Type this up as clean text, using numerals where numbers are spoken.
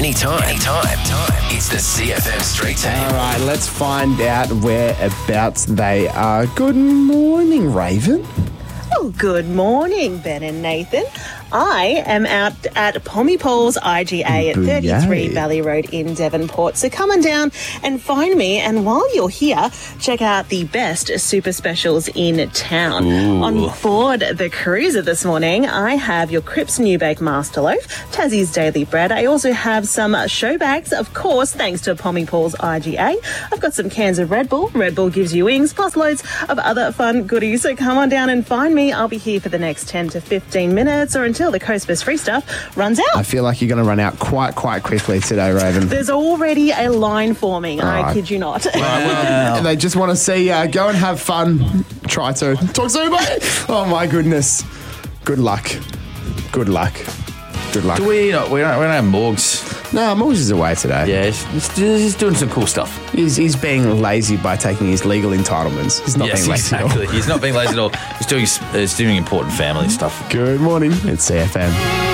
anytime. It's the CFM Street Team. All right, let's find out whereabouts they are. Good morning, Raven. Oh, good morning, Ben and Nathan. I am out at Pommy Paul's IGA at 33 Valley Road in Devonport. So come on down and find me. And while you're here, check out the best super specials in town. Ooh. On board the cruiser this morning, I have your Cripps New Bake Master Loaf, Tassie's Daily Bread. I also have some show bags, of course, thanks to Pommy Paul's IGA. I've got some cans of Red Bull. Red Bull gives you wings, plus loads of other fun goodies. So come on down and find me. I'll be here for the next 10 to 15 minutes or until the Coast Best free stuff runs out. I feel like you're going to run out quite quickly today, Raven. There's already a line forming. I kid you not. Well, they just want to see go and have fun. Try to. Talk soon, mate. Oh, my goodness. Good luck. Do we don't have Morgs. No, Morgs is away today. Yeah, he's doing some cool stuff. He's being lazy by taking his legal entitlements. He's not being lazy at all. Exactly. He's not being lazy at all. He's doing important family stuff. Good morning. It's CFM.